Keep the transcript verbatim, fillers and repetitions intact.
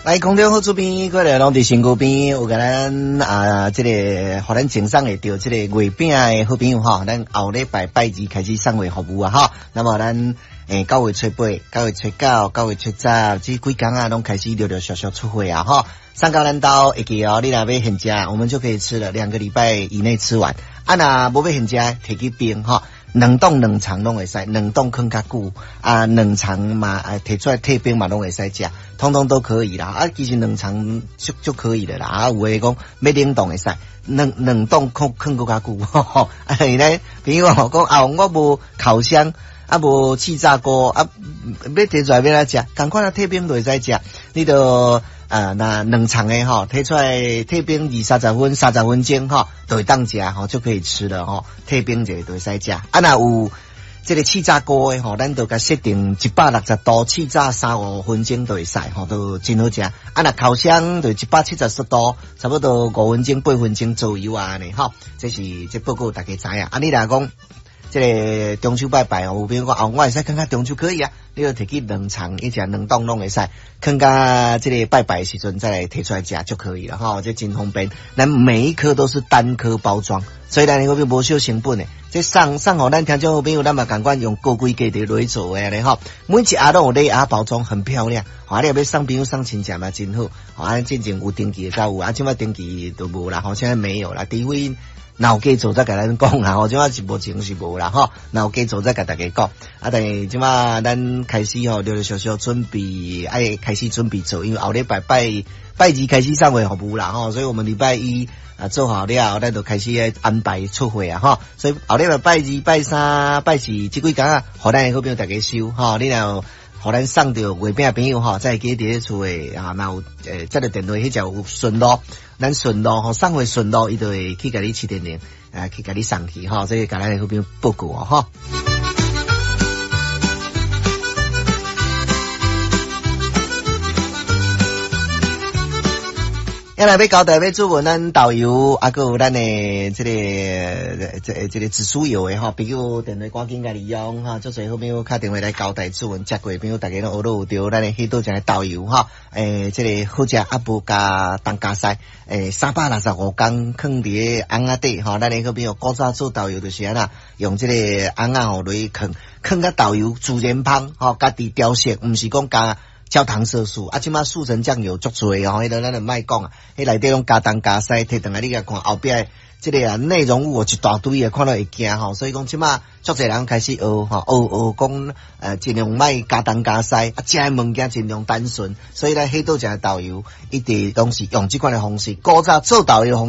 来，空中好主编，过来拢伫身躯边，有甲咱啊，这个互咱赠送会到这个月饼的好朋友哈，咱后礼拜拜二开始送货服务啊哈。那么咱诶九月初八、九月初九、九月初十这几天啊，拢开始陆陆续续出货啊哈。上到咱兜会记哦，你若要现吃，我们就可以吃了，两个礼拜以内吃完。啊，若无要现吃，摕去冰哈。冷冻冷藏拢会使，冷冻放较久啊，冷藏嘛啊摕出来退冰嘛拢会使食，通通都可以啦。啊，其实冷藏就就可以了啦。啊，有诶讲要冷冻会使，冷冷冻放放搁较久。吼啊，咧朋友吼讲啊，我无烤箱啊，无气炸锅啊，要摕出来要来食，赶快来退冰就会使食。你著啊，那冷藏诶吼，摕出来退冰二三十分、三十分钟吼，就会当食吼，就可以吃了吼。退冰者就会使食。啊，若有这个气炸锅诶吼，咱就甲设定一百六十度气炸三五分钟就会使吼，都真好食。啊，若烤箱就一百七十度，差不多五分钟、八分钟左右啊呢吼。这是这报告大家知影。啊，你若讲这个中秋拜拜哦，有朋友讲哦，我会使看看中秋可以啊，你就摕去冷藏，一只冷冻拢会使，看甲这个拜拜的时阵再来摕出来食就可以了哈，这真方便。咱每一颗都是单颗包装，所以咱那个无少成本的。这送送互咱听众好朋友，咱嘛赶快用高规格的来做的咧哈，每一盒都有礼盒包装，很漂亮。啊，你要送朋友送亲戚嘛，真好。啊，之前有登记的才有，啊，现在登记都无啦，好，现在没有啦，除非脑家做再甲咱讲啦，吼，即马是目前是无啦，吼，脑家做再甲大家讲。啊，但是即马咱开始吼，陆陆续续准备，爱开始准备做，因为后礼拜拜拜二开始送货服务啦，吼，所以我们礼拜一啊做好了，咱就开始安排出货啊，吼，所以后礼拜拜二、拜三、拜四即几天啊，互咱好朋友大家收，吼，你若互咱送到月饼朋友吼，再记伫厝诶啊，若有诶，接到电话迄只有顺路，咱顺路吼，送货顺路，伊就会去甲你试电铃，啊，去甲你送去吼，所以甲咱诶好朋友报告哦，吼。要来要交代要做文咱导游，啊个有咱诶这个这这个紫苏油诶吼，比如电话赶紧甲利用哈，做侪好朋友打电话来交代做文，食过朋友大家都学到有着咱诶许多种导游哈，诶这个好食啊无加当加西，诶三百六十五工放伫红仔底吼，咱诶好朋友古早做导游就是安那，用这个红仔吼来放，放甲导游自然芳吼，家己调色，毋是讲加焦糖色素啊，即马速成酱油足多哦，迄个咱就莫讲啊，迄内底拢加东加西，摕转来你甲看后壁的这个啊内容物一大堆啊，看到会惊吼，所以讲即马足侪人开始学吼，学学讲呃尽量莫加东加西，啊食的物件尽量单纯，所以咧许多只导游一直拢是用即款的方式，古早做导游的方式。